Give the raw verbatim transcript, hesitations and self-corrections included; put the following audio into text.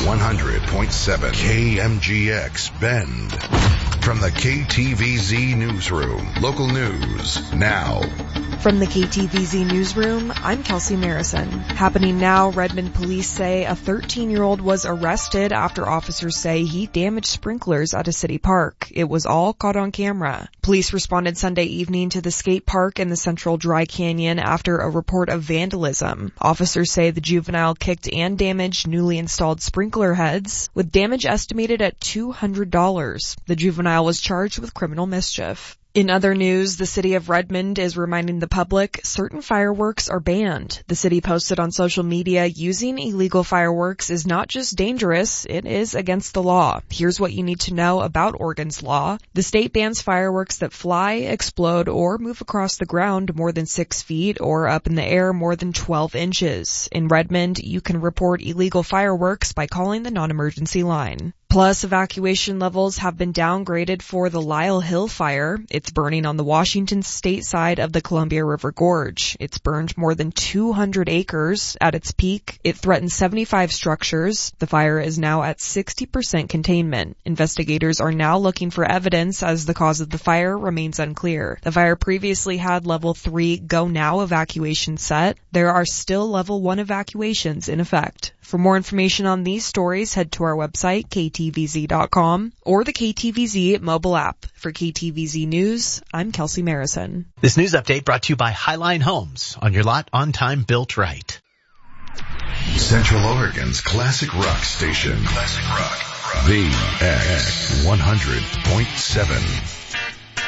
one hundred point seven K M G X Bend. From the K T V Z Newsroom, local news now. From the K T V Z Newsroom, I'm Kelsey Marison. Happening now, Redmond police say a thirteen-year-old was arrested after officers say he damaged sprinklers at a city park. It was all caught on camera. Police responded Sunday evening to the skate park in the Central Dry Canyon after a report of vandalism. Officers say the juvenile kicked and damaged newly installed sprinkler heads, with damage estimated at two hundred dollars. The juvenile was charged with criminal mischief. In other news, the city of Redmond is reminding the public certain fireworks are banned. The city posted on social media using illegal fireworks is not just dangerous, it is against the law. Here's what you need to know about Oregon's law. The state bans fireworks that fly, explode, or move across the ground more than six feet or up in the air more than twelve inches. In Redmond, you can report illegal fireworks by calling the non-emergency line. Plus, evacuation levels have been downgraded for the Lyle Hill fire. It's burning on the Washington state side of the Columbia River Gorge. It's burned more than two hundred acres. At its peak, it threatened seventy-five structures. The fire is now at sixty percent containment. Investigators are now looking for evidence as the cause of the fire remains unclear. The fire previously had level three go now evacuation set. There are still level one evacuations in effect. For more information on these stories, head to our website, K T V Z dot com, or the K T V Z mobile app. For K T V Z News, I'm Kelsey Marison. This news update brought to you by Highline Homes. On your lot, on time, built right. Central Oregon's classic rock station. Classic rock. rock. The X one hundred point seven.